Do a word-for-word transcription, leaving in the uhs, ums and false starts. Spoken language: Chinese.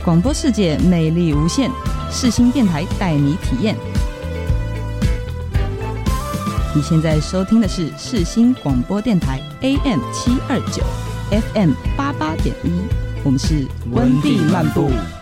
广播世界魅力无限，世新电台带你体验。你现在收听的是世新广播电台 A M 七二九 F M 八八点一，我们是温蒂漫步。